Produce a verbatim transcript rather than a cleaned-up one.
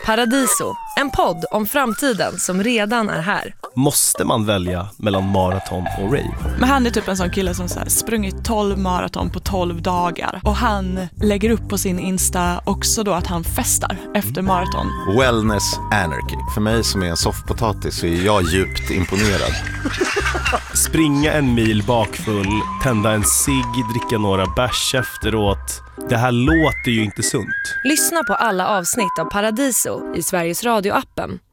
Paradiso, en podd om framtiden som redan är här. Måste man välja mellan maraton och rave? Men han är typ en sån kille som så här sprungit tolv maraton på tolv dagar. Och han lägger upp på sin Insta också då att han festar efter maraton. Wellness anarchy. För mig som är en soffpotatis så är jag djupt imponerad. Springa en mil bakfull, tända en cigg, dricka några bärs efteråt. Det här låter ju inte sunt. Lyssna på alla avsnitt av Paradiso i Sveriges Radio-appen